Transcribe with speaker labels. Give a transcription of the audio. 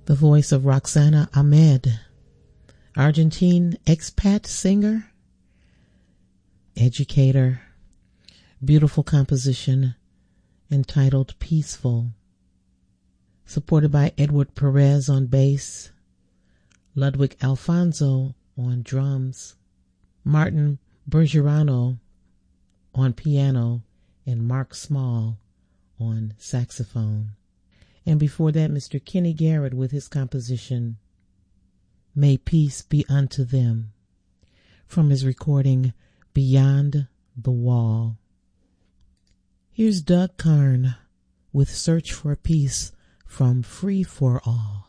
Speaker 1: The voice of Roxana Ahmed, Argentine expat singer, educator. Beautiful composition entitled Peaceful. Supported by Edward Perez on bass, Ludwig Alfonso on drums, Martin Bergerano on piano, and Mark Small on saxophone. And before that, Mr. Kenny Garrett with his composition, May Peace Be Unto Them, from his recording Beyond the Wall. Here's Doug Karn with Search for Peace from Free for All.